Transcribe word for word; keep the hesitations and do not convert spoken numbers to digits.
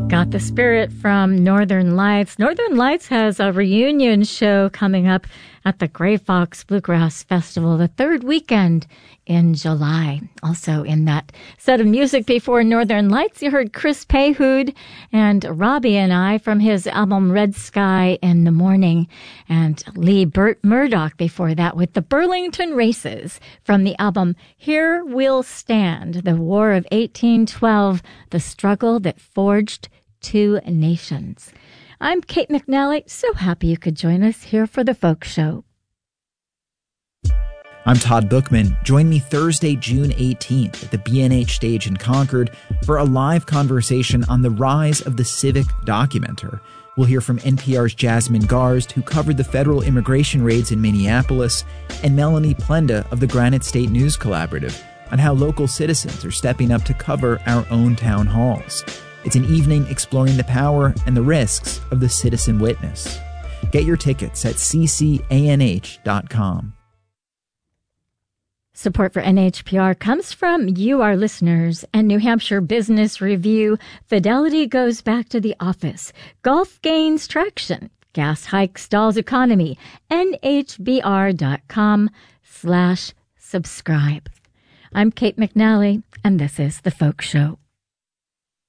Got the Spirit from Northern Lights. Northern Lights has a reunion show coming up at the Gray Fox Bluegrass Festival the third weekend in July. Also in that set of music before Northern Lights, you heard Chris Payhood and Robbie and I from his album Red Sky in the Morning, and Lee Burt Murdoch before that with the Burlington Races from the album Here We'll Stand, the War of eighteen twelve, the struggle that forged two nations. I'm Kate McNally. So happy you could join us here for the Folk Show. I'm Todd Bookman. Join me Thursday, June eighteenth at the B and H stage in Concord for a live conversation on the rise of the civic documenter. We'll hear from N P R's Jasmine Garsd, who covered the federal immigration raids in Minneapolis, and Melanie Plenda of the Granite State News Collaborative on how local citizens are stepping up to cover our own town halls. It's an evening exploring the power and the risks of the citizen witness. Get your tickets at c c a n h dot com. Support for N H P R comes from you, our listeners, and New Hampshire Business Review. Fidelity goes back to the office. Golf gains traction. Gas hike stalls economy. N H B R dot com slash subscribe. I'm Kate McNally, and this is The Folk Show.